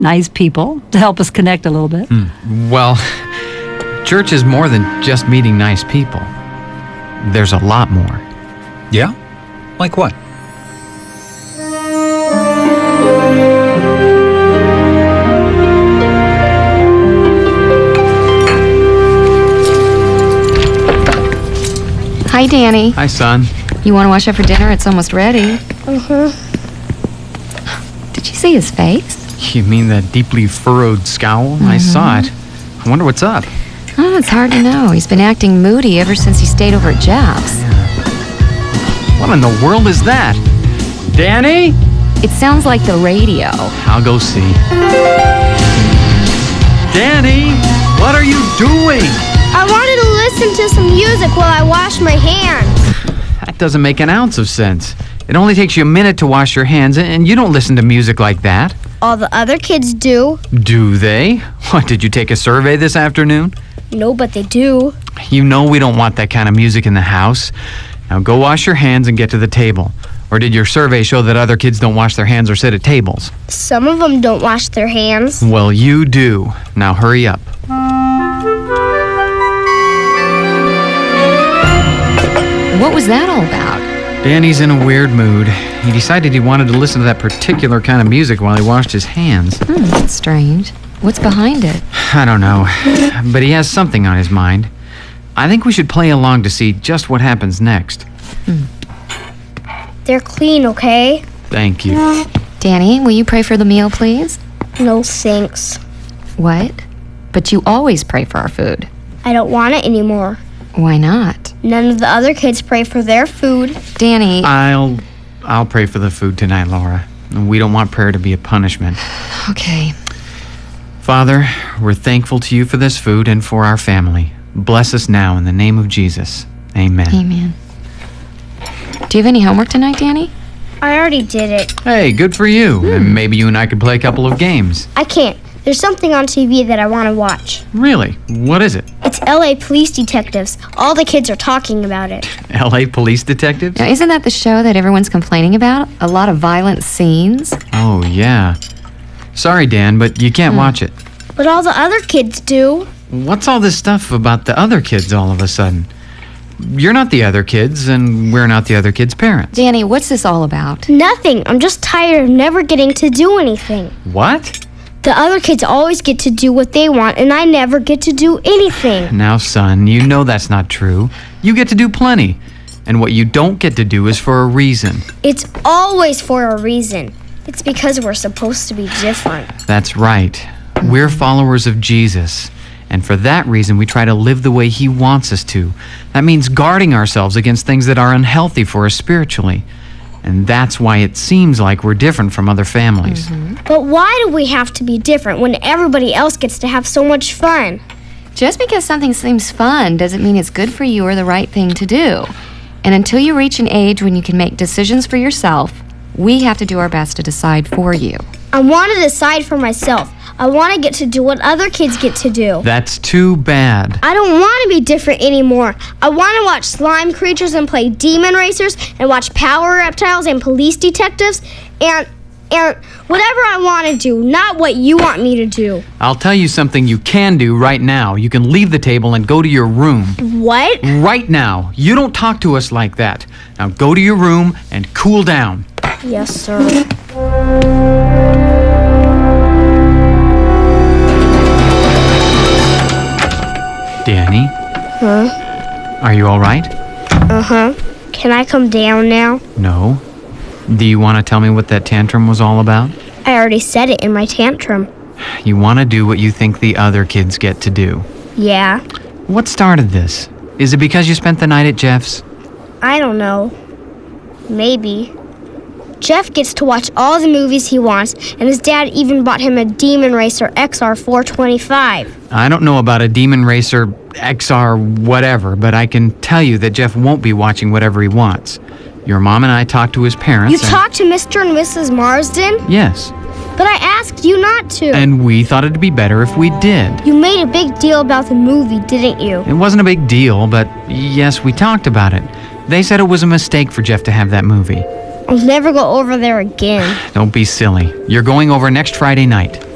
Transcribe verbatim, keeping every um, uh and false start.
nice people to help us connect a little bit. Hmm. Well, church is more than just meeting nice people. There's a lot more. Yeah? Like what? Hi, Danny. Hi, son. You want to wash up for dinner? It's almost ready. Mm-hmm. Did you see his face? You mean that deeply furrowed scowl? Mm-hmm. I saw it. I wonder what's up. Oh, it's hard to know. He's been acting moody ever since he stayed over at Jeff's. Yeah. What in the world is that? Danny? It sounds like the radio. I'll go see. Danny, what are you doing? I wanted to listen to some music while I wash my hands. That doesn't make an ounce of sense. It only takes you a minute to wash your hands, and you don't listen to music like that. All the other kids do. Do they? What, did you take a survey this afternoon? No, but they do. You know we don't want that kind of music in the house. Now go wash your hands and get to the table. Or did your survey show that other kids don't wash their hands or sit at tables? Some of them don't wash their hands. Well, you do. Now hurry up. What was that all about? Danny's in a weird mood. He decided he wanted to listen to that particular kind of music while he washed his hands. Hmm, that's strange. What's behind it? I don't know, but he has something on his mind. I think we should play along to see just what happens next. Hmm. They're clean, okay? Thank you. Danny, will you pray for the meal, please? No thanks. What? But you always pray for our food. I don't want it anymore. Why not? None of the other kids pray for their food. Danny... I'll... I'll pray for the food tonight, Laura. We don't want prayer to be a punishment. Okay. Father, we're thankful to you for this food and for our family. Bless us now in the name of Jesus. Amen. Amen. Do you have any homework tonight, Danny? I already did it. Hey, good for you. Hmm. And maybe you and I could play a couple of games. I can't. There's something on T V that I want to watch. Really? What is it? It's L A Police Detectives. All the kids are talking about it. L A Police Detectives? Now, isn't that the show that everyone's complaining about? A lot of violent scenes? Oh, yeah. Sorry, Dan, but you can't mm. watch it. But all the other kids do. What's all this stuff about the other kids all of a sudden? You're not the other kids, and we're not the other kids' parents. Danny, what's this all about? Nothing. I'm just tired of never getting to do anything. What? The other kids always get to do what they want, and I never get to do anything. Now, son, you know that's not true. You get to do plenty. And what you don't get to do is for a reason. It's always for a reason. It's because we're supposed to be different. That's right. Mm-hmm. We're followers of Jesus. And for that reason, we try to live the way he wants us to. That means guarding ourselves against things that are unhealthy for us spiritually. And that's why it seems like we're different from other families. Mm-hmm. But why do we have to be different when everybody else gets to have so much fun? Just because something seems fun doesn't mean it's good for you or the right thing to do. And until you reach an age when you can make decisions for yourself, we have to do our best to decide for you. I want to decide for myself. I want to get to do what other kids get to do. That's too bad. I don't want to be different anymore. I want to watch slime creatures and play demon racers and watch power reptiles and police detectives and and whatever I want to do, not what you want me to do. I'll tell you something you can do right now. You can leave the table and go to your room. What? Right now. You don't talk to us like that. Now go to your room and cool down. Yes, sir. Danny? Huh? Are you all right? Uh-huh. Can I come down now? No. Do you want to tell me what that tantrum was all about? I already said it in my tantrum. You want to do what you think the other kids get to do. Yeah. What started this? Is it because you spent the night at Jeff's? I don't know. Maybe. Jeff gets to watch all the movies he wants, and his dad even bought him a Demon Racer X R four twenty-five. I don't know about a Demon Racer X R whatever, but I can tell you that Jeff won't be watching whatever he wants. Your mom and I talked to his parents. You and... talked to Mister and Missus Marsden? Yes. But I asked you not to. And we thought it'd be better if we did. You made a big deal about the movie, didn't you? It wasn't a big deal, but yes, we talked about it. They said it was a mistake for Jeff to have that movie. I'll never go over there again. Don't be silly. You're going over next Friday night.